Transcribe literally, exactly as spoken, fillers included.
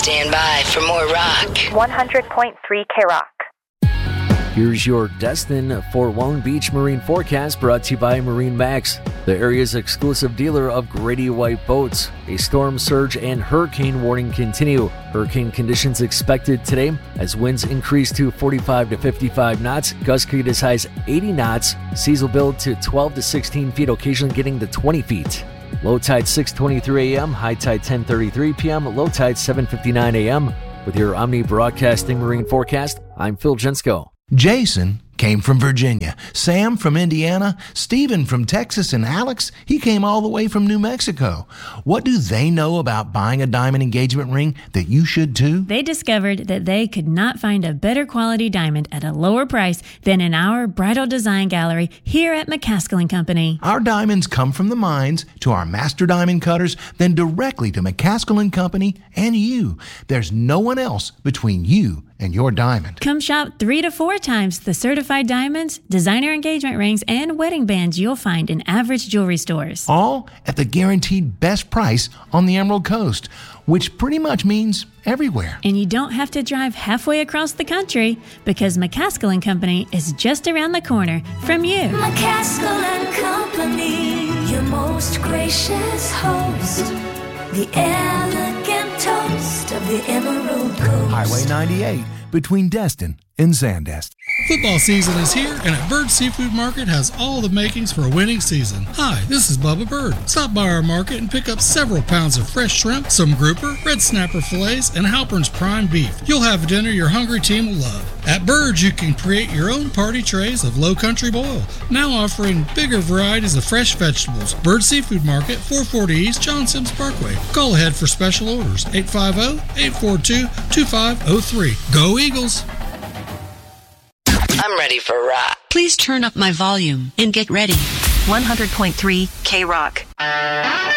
Stand by for more rock. one hundred point three K-Rock. Here's your Destin Fort Walton Beach Marine forecast brought to you by Marine Max, the area's exclusive dealer of Grady White boats. A storm surge and hurricane warning continue. Hurricane conditions expected today as winds increase to forty-five to fifty-five knots, gusts could get as high as eighty knots, seas will build to twelve to sixteen feet, occasionally getting to twenty feet. Low tide six twenty-three a.m., high tide ten thirty-three p.m., low tide seven fifty-nine a.m. With your Omni Broadcasting Marine forecast, I'm Phil Jensko. Jason came from Virginia, Sam from Indiana, Stephen from Texas, and Alex, he came all the way from New Mexico. What do they know about buying a diamond engagement ring that you should too? They discovered that they could not find a better quality diamond at a lower price than in our bridal design gallery here at McCaskill and Company. Our diamonds come from the mines to our master diamond cutters, then directly to McCaskill and Company and you. There's no one else between you and your diamond. Come shop three to four times the certified diamonds, designer engagement rings, and wedding bands you'll find in average jewelry stores. All at the guaranteed best price on the Emerald Coast, which pretty much means everywhere. And you don't have to drive halfway across the country because McCaskill and Company is just around the corner from you. McCaskill and Company, your most gracious host, the elegant toast of the Emerald Coast. Highway ninety-eight between Destin and Sandest. Football season is here, and at Bird Seafood Market has all the makings for a winning season. Hi, this is Bubba Bird. Stop by our market and pick up several pounds of fresh shrimp, some grouper, red snapper fillets, and Halpern's prime beef. You'll have a dinner your hungry team will love. At Bird's, you can create your own party trays of Low Country Boil, now offering bigger varieties of fresh vegetables. Bird Seafood Market, four forty East John Sims Parkway. Call ahead for special orders, eight five zero, eight four two, two five zero three. Go Eagles! I'm ready for rock. Please turn up my volume and get ready. one hundred point three K-Rock.